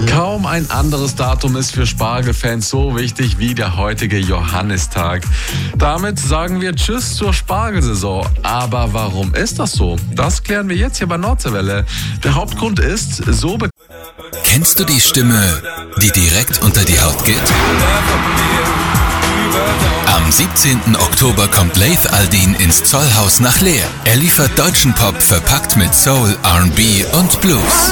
Kaum ein anderes Datum ist für Spargelfans so wichtig wie der heutige Johannistag. Damit sagen wir Tschüss zur Spargelsaison. Aber warum ist das so? Das klären wir jetzt hier bei Nordseewelle. Der Hauptgrund ist, Kennst du die Stimme, die direkt unter die Haut geht? Am 17. Oktober kommt Laith Al-Deen ins Zollhaus nach Leer. Er liefert deutschen Pop verpackt mit Soul, R&B und Blues.